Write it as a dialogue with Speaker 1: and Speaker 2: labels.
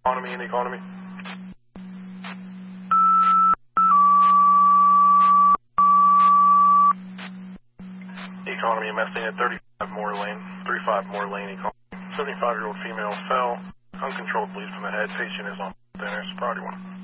Speaker 1: Economy and economy. Economy messing at 35 Moore Lane, 35 Moore Lane economy. 75-year-old female fell, uncontrolled bleed from the head. Patient is on thinners, priority 1.